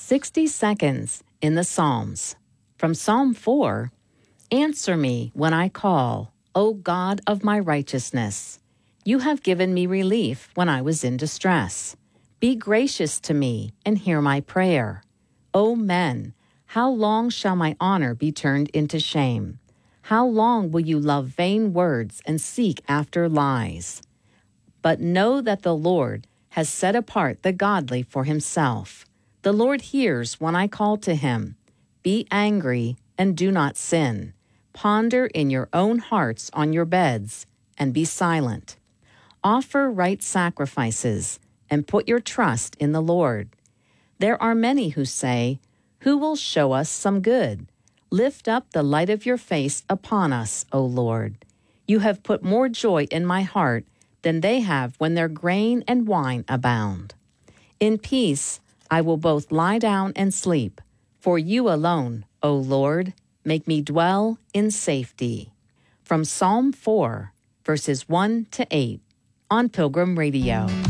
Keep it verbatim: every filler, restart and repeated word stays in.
sixty seconds in the Psalms. From Psalm four, Answer me when I call, O God of my righteousness. You have given me relief when I was in distress. Be gracious to me and hear my prayer. O men, how long shall my honor be turned into shame? How long will you love vain words and seek after lies? But know that the Lord has set apart the godly for himself. The Lord hears when I call to him. Be angry and do not sin. Ponder in your own hearts on your beds and be silent. Offer right sacrifices and put your trust in the Lord. There are many who say, Who will show us some good? Lift up the light of your face upon us, O Lord. You have put more joy in my heart than they have when their grain and wine abound. In peace I will both lie down and sleep, for you alone, O Lord, make me dwell in safety. From Psalm four, verses one to eight, on Pilgrim Radio.